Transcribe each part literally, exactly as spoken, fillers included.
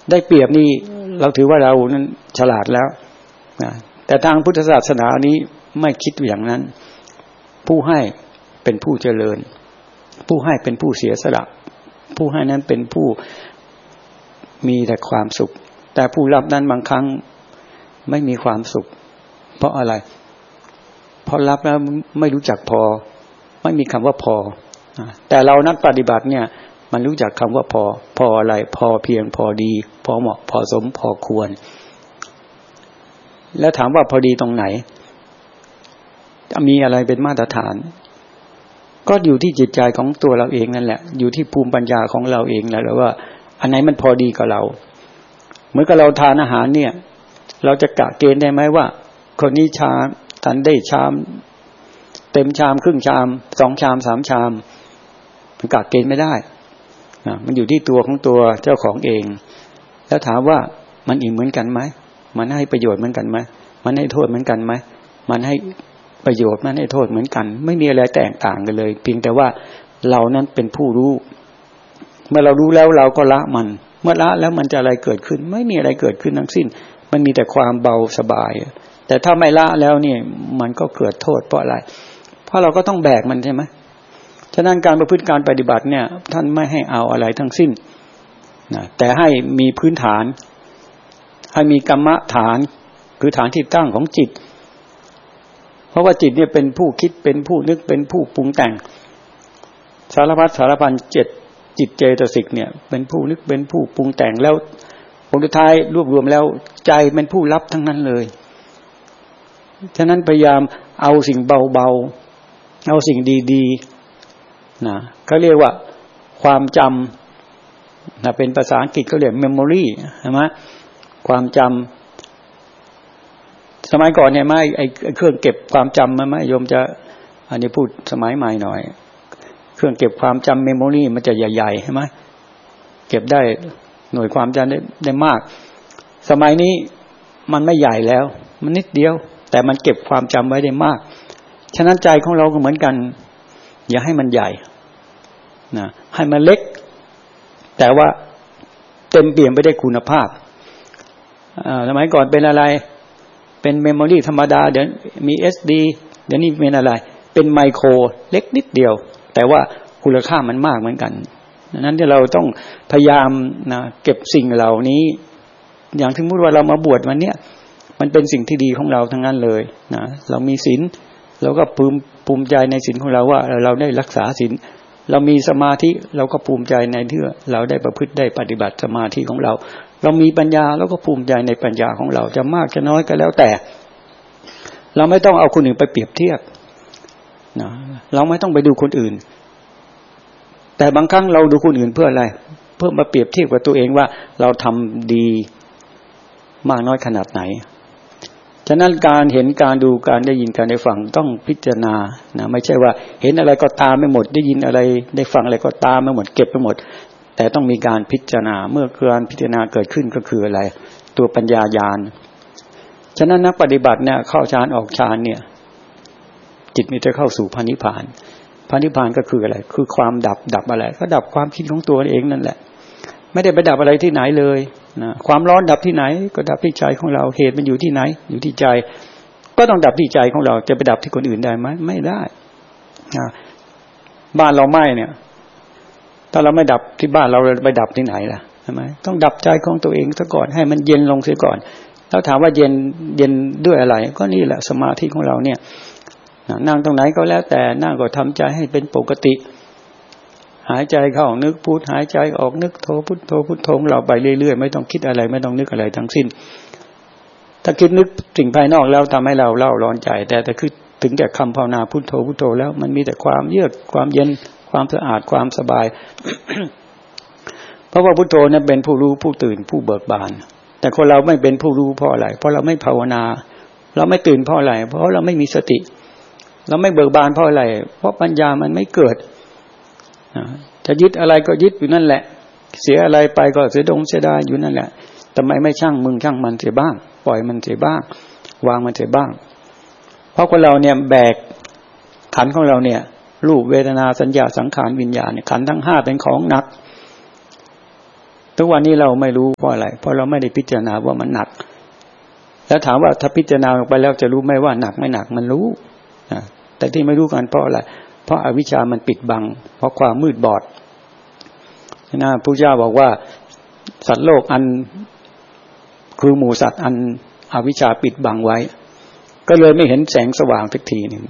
ได้เปรียบนี่เราถือว่าเรานั้นฉลาดแล้วนะแต่ทางพุทธศาสนานี้ไม่คิดอย่างนั้นผู้ให้เป็นผู้เจริญผู้ให้เป็นผู้เสียสละผู้ให้นั้นเป็นผู้มีแต่ความสุขแต่ผู้รับนั้นบางครั้งไม่มีความสุขเพราะอะไรเพราะรับแล้วไม่รู้จักพอไม่มีคำว่าพอแต่เรานักปฏิบัติเนี่ยมันรู้จักคำว่าพอพออะไรพอเพียงพอดีพอเหมาะพอสมพอควรแล้วถามว่าพอดีตรงไหนมีอะไรเป็นมาตรฐานก็อยู่ที่จิตใจของตัวเราเองนั่นแหละอยู่ที่ภูมิปัญญาของเราเองแหละว่าอันไหนมันพอดีกับเราเหมือนกับเราทานอาหารเนี่ยเราจะกะเกณฑ์ได้ไหมว่าคนนี้ชามทันได้ชามเต็มชามครึ่งชามสองชามสามชามมันกะเกณฑ์ไม่ได้นะมันอยู่ที่ตัวของตัวเจ้าของเองแล้วถามว่ามันอิ่มเหมือนกันไหมมันให้ประโยชน์เหมือนกันไหมมันให้โทษเหมือนกันไหมมันให้ประโยชน์มันให้โทษเหมือนกันไม่มีอะไรแตกต่างกันเลยเพียงแต่ว่าเรานั้นเป็นผู้รู้เมื่อเรารู้แล้วเราก็ละมันเมื่อละแล้วมันจะอะไรเกิดขึ้นไม่มีอะไรเกิดขึ้นทั้งสิ้นมันมีแต่ความเบาสบายแต่ถ้าไม่ละแล้วเนี่ยมันก็เกิดโทษเพราะอะไรเพราะเราก็ต้องแบกมันใช่ไหมฉะนั้นการประพฤติการปฏิบัติเนี่ยท่านไม่ให้เอาอะไรทั้งสิ้นนะแต่ให้มีพื้นฐานให้มีกรรมฐานคือฐานที่ตั้งของจิตเพราะว่าจิตเนี่ยเป็นผู้คิดเป็นผู้นึกเป็นผู้ปรุงแต่งสารพัดสารพันเจ็ดจิตเจตสิกเนี่ยเป็นผู้นึกเป็นผู้ปรุงแต่งแล้วผลสุดท้ายรวบรวมแล้วใจเป็นผู้รับทั้งนั้นเลยฉะนั้นพยายามเอาสิ่งเบาๆเอาสิ่งดีๆนะเขาเรียกว่าความจำนะเป็นภาษาอังกฤษเขาเรียก memory ใช่ไหมความจำสมัยก่อนเนี่ยไม่ไอ้เครื่องเก็บความจำมันไม่โยมจะอันนี้พูดสมัยใหม่หน่อยเครื่องเก็บความจำเมมโมรีมันจะใหญ่ๆใช่ไหมเก็บได้หน่วยความจำได้ได้มากสมัยนี้มันไม่ใหญ่แล้วมันนิดเดียวแต่มันเก็บความจำไว้ได้มากฉะนั้นใจของเราก็เหมือนกันอย่าให้มันใหญ่นะให้มันเล็กแต่ว่าเต็มเปี่ยมไปได้วยคุณภาพสมัยก่อนเป็นอะไรเป็นเมมโมรีธรรมดาเดี๋ยวมี เอส ดี เดี๋ยวนี้เป็นอะไรเป็นไมโครเล็กนิดเดียวแต่ว่าคุณค่ามันมากเหมือนกันดังนั้นที่เราต้องพยายามนะเก็บสิ่งเหล่านี้อย่างที่พูดว่าเรามาบวชวันเนี้ยมันเป็นสิ่งที่ดีของเราทั้งนั้นเลยนะเรามีศีลเราก็ภูมิภูมิใจในศีลของเราว่าเราได้รักษาศีลเรามีสมาธิเราก็ภูมิใจในที่เราได้ประพฤติได้ปฏิบัติสมาธิของเราเรามีปัญญาเราก็ภูมิใจในปัญญาของเราจะมากจะน้อยก็แล้วแต่เราไม่ต้องเอาคนอื่นไปเปรียบเทียบนะเราไม่ต้องไปดูคนอื่นแต่บางครั้งเราดูคนอื่นเพื่ออะไรเพื่อมาเปรียบเทียบกับตัวเองว่าเราทำดีมากน้อยขนาดไหนฉะนั้นการเห็นการดูการได้ยินการได้ฟังต้องพิจารณานะไม่ใช่ว่าเห็นอะไรก็ตามไม่หมดได้ยินอะไรได้ฟังอะไรก็ตามไม่หมดเก็บไปหมดแต่ต้องมีการพิจารณาเมื่อการพิจารณาเกิดขึ้นก็คืออะไรตัวปัญญาญาณฉะนั้นนักปฏิบัติเนี่ยเข้าฌานออกฌานเนี่ยจิตมันจะเข้าสู่พระนิพพานพระนิพพานก็คืออะไรคือความดับดับอะไรก็ดับความคิดของตัวเองนั่นแหละไม่ได้ไปดับอะไรที่ไหนเลยนะความร้อนดับที่ไหนก็ดับที่ใจของเราเหตุมันอยู่ที่ไหนอยู่ที่ใจก็ต้องดับที่ใจของเราจะไปดับที่คนอื่นได้ไหมไม่ได้นะบ้านเราไหม้เนี่ยถ้าเราไม่ดับที่บ้านเราไปดับที่ไหนล่ะใช่ไหมต้องดับใจของตัวเองซะก่อนให้มันเย็นลงเสียก่อนแล้วถามว่าเย็นเย็นด้วยอะไรก็นี่แหละสมาธิของเราเนี่ยนั่งตรงไหนก็แล้วแต่นั่งก็ทำใจให้เป็นปกติหายใจเข้านึกพุทหายใจออกนึกโทพุทโธพุทโธเราไปเรื่อยๆไม่ต้องคิดอะไรไม่ต้องนึกอะไรทั้งสิ้นถ้าคิดนึกสิ่งภายนอกแล้วทำให้เราเล่าร้อนใจแต่ถ้าคือถึงแต่คำภาวนาพุทโธพุทโธแล้วมันมีแต่ความเยือกความเย็นความสะอาดความสบาย เพราะว่าพุทโธนั้นเป็นผู้รู้ผู้ตื่นผู้เบิกบานแต่คนเราไม่เป็นผู้รู้เพราะอะไรเพราะเราไม่ภาวนาเราไม่ตื่นเพราะอะไรเพราะเราไม่มีสติเราไม่เบิกบานเพราะอะไรเพราะปัญญามันไม่เกิดจะยึดอะไรก็ยึดอยู่นั่นแหละเสียอะไรไปก็เสียดงเสียดายอยู่นั่นแหละทำไมไม่ช่างมึงช่างมันเสียบ้างปล่อยมันเสียบ้างวางมันเสียบ้างเพราะคนเราเนี่ยแบกขันธ์ของเราเนี่ยรูปเวทนาสัญญาสังขารวิญญาณเนี่ยขันธ์ทั้งห้าเป็นของหนักทุกวันนี้เราไม่รู้เพราะอะไรเพราะเราไม่ได้พิจารณาว่ามันหนักแล้วถามว่าถ้าพิจารณาลงไปแล้วจะรู้ไหมว่าหนักไม่หนักมันรู้นะแต่ที่ไม่รู้กันเพราะอะไรเพราะอวิชชามันปิดบังเพราะความมืดบอดนะพระเจ้าบอกว่าสัตว์โลกอันคือหมู่สัตว์อันอวิชชาปิดบังไว้ก็เลยไม่เห็นแสงสว่างสักทีนึง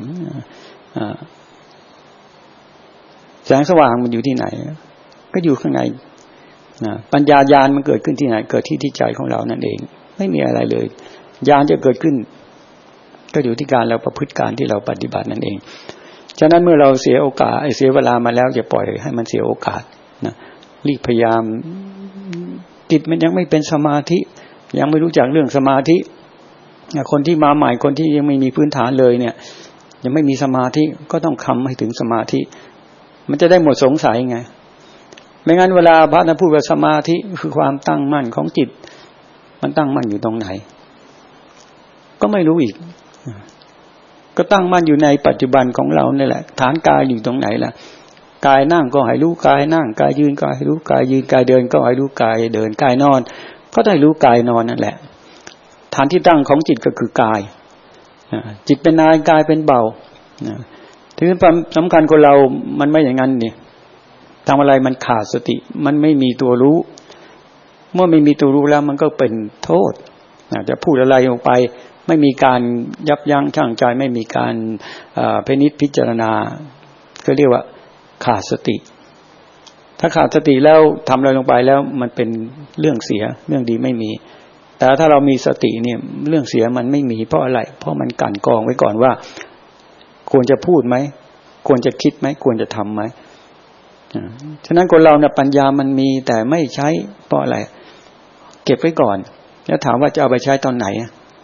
แสงสว่างมันอยู่ที่ไหนก็อยู่ข้างในนะปัญญาญาณมันเกิดขึ้นที่ไหนเกิดที่ที่ใจของเรานั่นเองไม่มีอะไรเลยญาณจะเกิดขึ้นก็อยู่ที่การเราประพฤติการที่เราปฏิบัตินั่นเองฉะนั้นเมื่อเราเสียโอกาสเสียเวลามาแล้วอย่าปล่อยให้มันเสียโอกาสนะรีบพยายามจิตมันยังไม่เป็นสมาธิยังไม่รู้จักเรื่องสมาธิคนที่มาใหม่คนที่ยังไม่มีพื้นฐานเลยเนี่ยยังไม่มีสมาธิก็ต้องทำให้ถึงสมาธิมันจะได้หมดสงสัยไงไม่งั้นเวลาพระท่านพูดว่าสมาธิคือความตั้งมั่นของจิตมันตั้งมั่นอยู่ตรงไหนก็ไม่รู้อีกก็ตั้งมั่นอยู่ในปัจจุบันของเรานี่แหละฐานกายอยู่ตรงไหนล่ะกายนั่งก็ให้รู้กายนั่งกายยืนก็ให้รู้กายยืนกายเดินก็ให้รู้กายเดินกายนอนก็ได้รู้กายนอนนั่นแหละฐานที่ตั้งของจิตก็คือกายจิตเป็นนายกายเป็นเบาถึงความสำคัญคนเรามันไม่อย่างนั้นนี่ทำอะไรมันขาดสติมันไม่มีตัวรู้เมื่อไม่มีตัวรู้แล้วมันก็เป็นโทษจะพูดอะไรออกไปไม่มีการยับยั้งชั่งใจไม่มีการพินิจพิจารณาก็เรียกว่าขาดสติถ้าขาดสติแล้วทำอะไรลงไปแล้วมันเป็นเรื่องเสียเรื่องดีไม่มีแต่ถ้าเรามีสติเนี่ยเรื่องเสียมันไม่มีเพราะอะไรเพราะมันกั่นกรองไว้ก่อนว่าควรจะพูดไหมควรจะคิดไหมควรจะทำไหมฉะนั้นคนเราเนี่ยปัญญามันมีแต่ไม่ใช้เพราะอะไรเก็บไว้ก่อนแล้วถามว่าจะเอาไปใช้ตอนไหน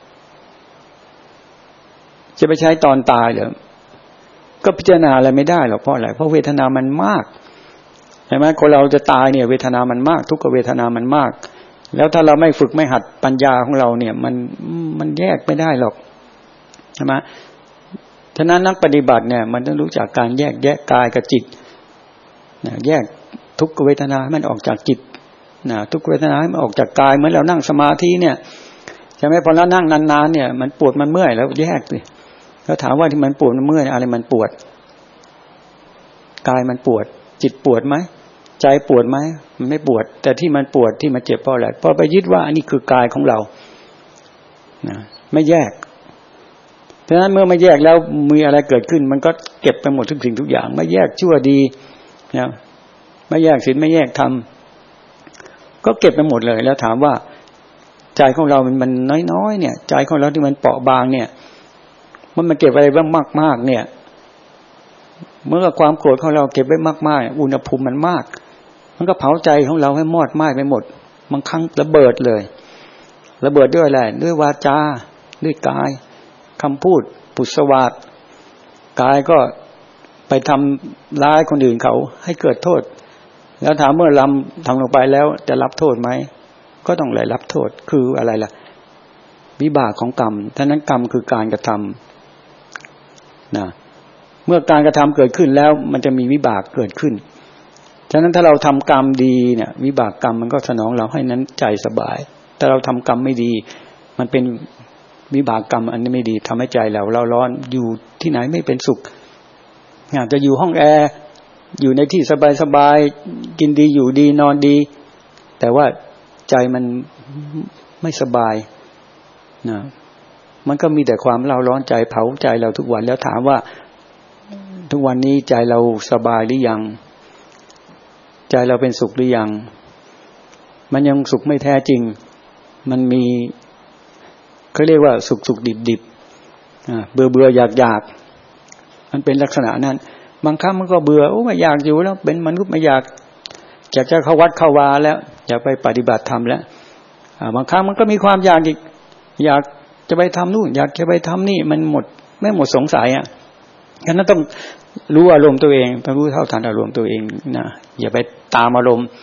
จะไปใช้ตอนตายเหรอก็พิจารณาอะไรไม่ได้หรอกเพราะอะไรเพราะเวทนามันมากใช่ไหมคนเราจะตายเนี่ยเวทนามันมากทุกขเวทนามันมากแล้วถ้าเราไม่ฝึกไม่หัดปัญญาของเราเนี่ยมันมันแยกไม่ได้หรอกใช่ไหมฉะนั้นนักปฏิบัติเนี่ยมันต้องรู้จักการแยกแยะกายกับจิตนะแยกทุกขเวทนาให้มันออกจากจิตนะทุกเวทนาให้มันออกจากกายเหมือนเรานั่งสมาธิเนี่ยใช่ไหมพอเรานั่งนานๆเนี่ยมันปวดมันเมื่อยแล้วแยกสิแล้วถามว่าที่มันปวดมันเมื่อยอะไรมันปวดกายมันปวดจิตปวดไหมใจปวดไหมมันไม่ปวดแต่ที่มันปวดที่มันเจ็บเพราะอะไรเพราะไปยึดว่าอันนี้คือกายของเรานะไม่แยกฉะนั้นเมื่อไม่แยกแล้วมีอะไรเกิดขึ้นมันก็เก็บไปหมดทุกสิ่งทุกอย่างไม่แยกชั่วดีนะไม่แยกศีลไม่แยกธรรมก็เก็บไปหมดเลยแล้วถามว่าใจของเรามันมันน้อยๆเนี่ยใจของเราที่มันเปราะบางเนี่ยมันมันเก็บอะไรบ้างมากๆเนี่ยเมื่อความโกรธของเราเก็บไว้มากๆอุณหภูมิมันมากมันก็เผาใจของเราให้มอดไหม้ไปหมดบางครั้งระเบิดเลยระเบิดด้วยอะไรด้วยวาจาด้วยกายคำพูดปุสวาทกายก็ไปทำร้ายคนอื่นเขาให้เกิดโทษแล้วถามเมื่อลำทำลงไปแล้วจะรับโทษไหมก็ต้องได้รับโทษคืออะไรล่ะวิบากของกรรมฉะนั้นกรรมคือการกระทำนะเมื่อการกระทำเกิดขึ้นแล้วมันจะมีวิบากเกิดขึ้นฉะนั้นถ้าเราทำกรรมดีเนี่ยวิบากกรรมมันก็สนองเราให้นั้นใจสบายแต่เราทำกรรมไม่ดีมันเป็นวิบากกรรมอันนี้ไม่ดีทำให้ใจเราเราร้อนอยู่ที่ไหนไม่เป็นสุขอาจจะอยู่ห้องแอร์อยู่ในที่สบายๆกินดีอยู่ดีนอนดีแต่ว่าใจมันไม่สบายนะมันก็มีแต่ความเล่าร้อนใจเผาใจเราทุกวันแล้วถามว่าทุกวันนี้ใจเราสบายหรือยังใจเราเป็นสุขหรือยังมันยังสุขไม่แท้จริงมันมีเขาเรียกว่าสุขสุขดิบดิบเบื่อเบื่ออยากอยากมันเป็นลักษณะนั้นบางครั้งมันก็เบื่อโอ้ไม่อยากอยู่แล้วเป็นมนุษย์ไม่อยากอยากจะเข้าวัดเข้าวาแล้วอยากไปปฏิบัติธรรมแล้วบางครั้งมันก็มีความอยากอีกอยากจะไปทำนู่นอยากจะไปทำนี่มันหมดไม่หมดสงสัยอ่ะฉะนั้นต้องรู้อารมณ์ตัวเองต้องรู้เท่าทันอารมณ์ตัวเองนะอย่าไปตามอารมณ์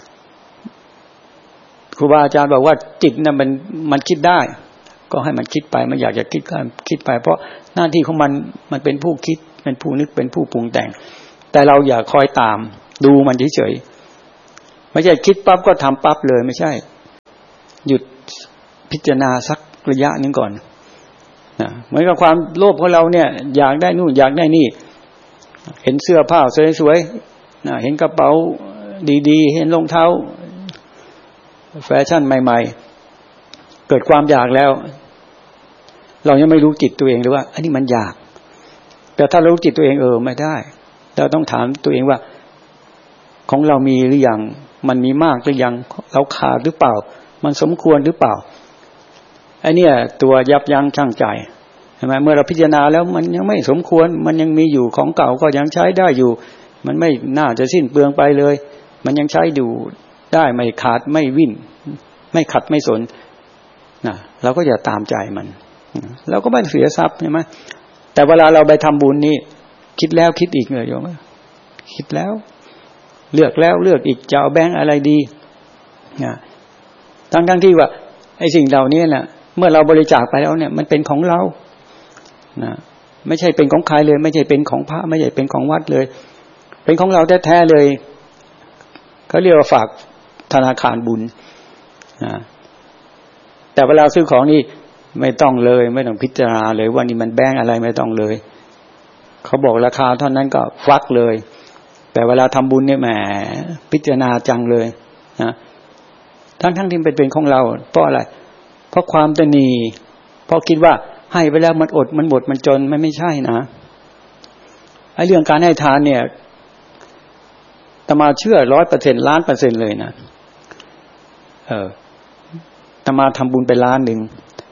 ครูบาอาจารย์บอกว่าจิตน่ะมันมันคิดได้ก็ให้มันคิดไปมันอยากจะคิดก็คิดไปเพราะหน้าที่ของมันมันเป็นผู้คิดเป็นผู้นึกเป็นผู้ปรุงแต่งแต่เราอย่าคอยตามดูมันเฉยไม่ใช่คิดปั๊บก็ทำปั๊บเลยไม่ใช่หยุดพิจารณาสักระยะนึงก่อนนะเหมือนกับความโลภของเราเนี่ยอยากได้นู่นอยากได้นี่เห็นเสื้อผ้าสวยๆนะเห็นกระเป๋าดีๆเห็นรองเท้าแฟชั่นใหม่ๆเกิดความอยากแล้วเรายังไม่รู้จิตตัวเองเลยว่าอันนี้มันอยากแต่ถ้ารู้จิตตัวเองเออไม่ได้เราต้องถามตัวเองว่าของเรามีหรือยังมันมีมากหรือยังเราขาดหรือเปล่ามันสมควรหรือเปล่าไอ้เนี่ยตัวยับยั้งชั่งใจใช่ไหมเมื่อเราพิจารณาแล้วมันยังไม่สมควรมันยังมีอยู่ของเก่าก็ยังใช้ได้อยู่มันไม่น่าจะสิ้นเปลืองไปเลยมันยังใช้ดูได้ไม่ขาดไม่วิ่นไม่ขัดไม่สนนะเราก็อย่าตามใจมันเราก็ไม่เสียทรัพย์ใช่ไหมแต่เวลาเราไปทำบุญนี่คิดแล้วคิดอีกเลยโยมคิดแล้วเลือกแล้วเลือกอีกจะเอาแบงค์อะไรดีนะทั้งทั้งที่ว่าไอ้สิ่งเหล่านี้น่ะเมื่อเราบริจาคไปแล้วเนี่ยมันเป็นของเรานะไม่ใช่เป็นของใครเลยไม่ใช่เป็นของพระไม่ใช่เป็นของวัดเลยเป็นของเราแท้ๆเลยเขาเรียกว่าฝากธนาคารบุญนะแต่เวลาซื้อของนี่ไม่ต้องเลยไม่ต้องพิจารณาเลยว่านี่มันแบงค์อะไรไม่ต้องเลยเขาบอกราคาเท่านั้นก็ฟักเลยแต่เวลาทำบุญเนี่ยแหมพิจารณาจังเลยนะทั้งทั้งที่เป็นเป็นของเราเพราะอะไรเพราะความตนีเพราะคิดว่าให้ไปแล้วมันอดมันหมดมันจนไม่ไม่ใช่นะไอ้เรื่องการให้ทานเนี่ยอาตมาเชื่อร้อยเปอร์เซ็นต์ล้านเปอร์เซ็นต์เลยนะเอออาตมาทำบุญไปล้านหนึ่ง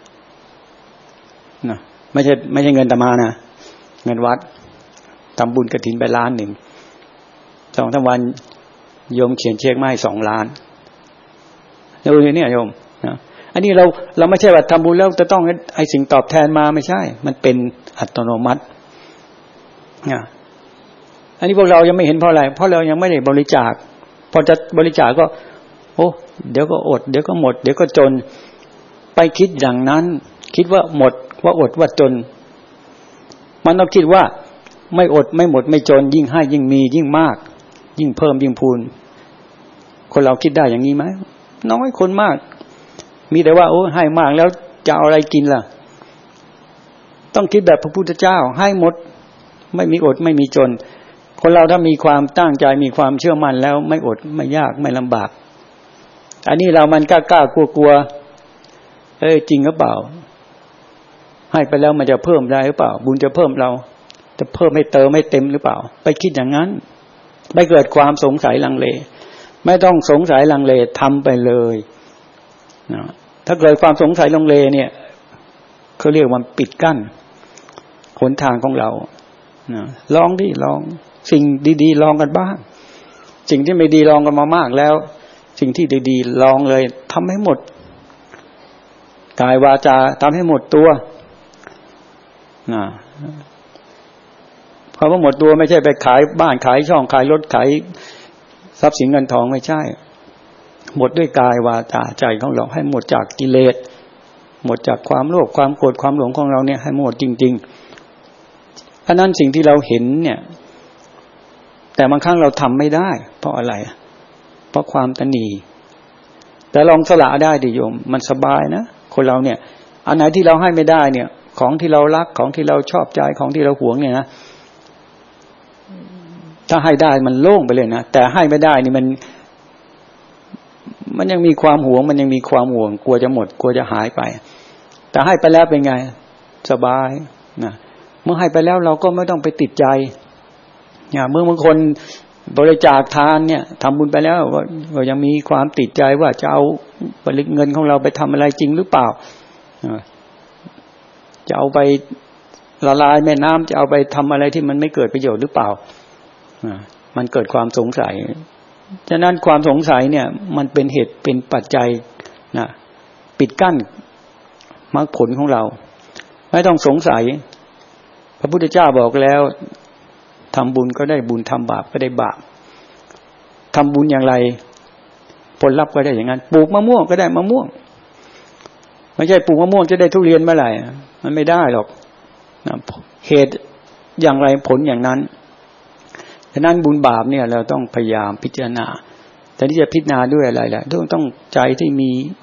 นะไม่ใช่ไม่ใช่เงินอาตมานะเงินวัดทำบุญกฐินไปล้านหนึ่งสองสามวันโยมเขียนเช็คมาให้สองล้านดูเนี่ยโยมนะอันนี้เราเราไม่ใช่ว่าทำบุญแล้วจะต้องไอ้สิ่งตอบแทนมาไม่ใช่มันเป็นอัตโนมัตินะอันนี้พวกเรายังไม่เห็นเพราะอะไรเพราะเรายังไม่ได้บริจาคพอจะบริจาคก็โอ้เดี๋ยวก็อดเดี๋ยวก็หมดเดี๋ยวก็จนไปคิดอย่างนั้นคิดว่าหมดว่าอดว่าจนมันต้องคิดว่าไม่อดไม่หมดไม่จนยิ่งให้ยิ่งมียิ่งมากยิ่งเพิ่มยิ่งพูนคนเราคิดได้อย่างนี้ไหมน้อยคนมากมีแต่ว่าโอ้ให้มากแล้วจะเอาอะไรกินล่ะต้องคิดแบบพระพุทธเจ้าให้หมดไม่มีอดไม่มีจนคนเราถ้ามีความตั้งใจมีความเชื่อมั่นแล้วไม่อดไม่ยากไม่ลำบากอันนี้เรามันกล้ากล้ากลัวกลัวเอ้ยจริงหรือเปล่าให้ไปแล้วมันจะเพิ่มได้หรือเปล่าบุญจะเพิ่มเราจะเพิ่มให้เติมให้เต็มหรือเปล่าไปคิดอย่างนั้นไม่เกิดความสงสัยลังเลไม่ต้องสงสัยลังเลทำไปเลยนะถ้าเกิดความสงสัยลังเลเนี่ยเขาเรียกว่าปิดกั้นหนทางของเรานะลองดิลองสิ่งดีๆลองกันบ้างสิ่งที่ไม่ดีลองกันมามากแล้วสิ่งที่ดีๆลองเลยทำให้หมดกายวาจาทำให้หมดตัวนะเพราะว่าหมดตัวไม่ใช่ไปขายบ้านขายช่องขายรถขายทรัพย์สินเงินทองไม่ใช่หมดด้วยกายวาจาใจของเราให้หมดจากกิเลสหมดจากความโลภความโกรธความหลงของเราเนี่ยให้หมดจริงๆเพราะนั้นสิ่งที่เราเห็นเนี่ยแต่บางครั้งเราทำไม่ได้เพราะอะไรเพราะความตนีแต่ลองสละได้ดิโยมมันสบายนะคนเราเนี่ยอันไหนที่เราให้ไม่ได้เนี่ยของที่เรารักของที่เราชอบใจของที่เราหวงเนี่ยนะถ้าให้ได้มันโล่งไปเลยนะแต่ให้ไม่ได้นี่มันมันยังมีความหวงมันยังมีความห่วงกลัวจะหมดกลัวจะหายไปแต่ให้ไปแล้วเป็นไงสบายนะเมื่อให้ไปแล้วเราก็ไม่ต้องไปติดใจเนี่ยเมื่อบางคนบริจาคทานเนี่ยทำบุญไปแล้วก็ยังมีความติดใจว่าจะเอาบริเงินของเราไปทำอะไรจริงหรือเปล่าจะเอาไปละลายแม่น้ำจะเอาไปทำอะไรที่มันไม่เกิดประโยชน์หรือเปล่ามันเกิดความสงสัยฉะนั้นความสงสัยเนี่ยมันเป็นเหตุเป็นปัจจัยนะปิดกั้นมรรคผลของเราไม่ต้องสงสัยพระพุทธเจ้าบอกแล้วทำบุญก็ได้บุญทำบาปก็ได้บาปทำบุญอย่างไรผลลัพธ์ก็ได้อย่างนั้นปลูกมะม่วงก็ได้มะม่วงไม่ใช่ปลูกมะม่วงจะได้ทุเรียนเมื่อไหร่มันไม่ได้หรอกนะเหตุอย่างไรผลอย่างนั้นฉะนั้นบุญบาปเนี่ยเราต้องพยายามพิจารณาแต่ที่จะพิจารณาด้วยอะไรล่ะต้องต้องใจที่มี